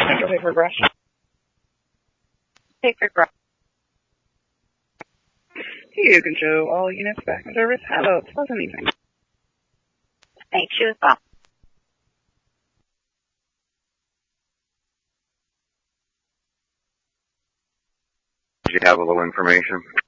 Central Paper Brush. Paper Brush. You can show all units back in service. Have a pleasant evening. Thank you as well. Did you have a little information?